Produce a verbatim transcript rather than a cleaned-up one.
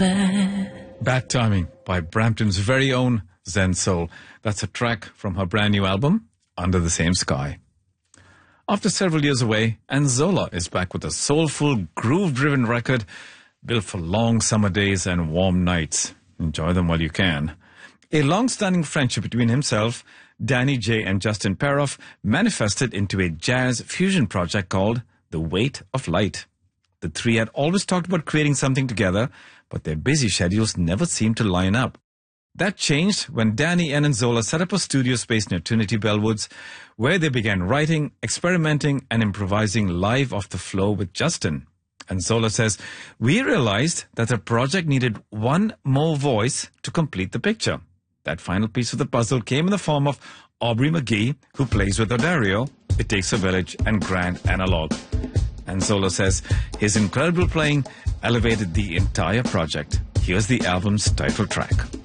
bad. Bad Timing by Brampton's very own Zen Soul. That's a track from her brand new album, Under the Same Sky. After several years away, Anzola is back with a soulful, groove-driven record built for long summer days and warm nights. Enjoy them while you can. A long-standing friendship between himself, Danny J, and Justin Peroff manifested into a jazz fusion project called The Weight of Light. The three had always talked about creating something together, but their busy schedules never seemed to line up. That changed when Danny and Anzola set up a studio space near Trinity Bellwoods, where they began writing, experimenting, and improvising live off the floor with Justin. Anzola says, "We realized that the project needed one more voice to complete the picture. That final piece of the puzzle came in the form of Aubrey McGee, who plays with Odario, It Takes a Village, and Grand Analog." Anzola says his incredible playing elevated the entire project. Here's the album's title track.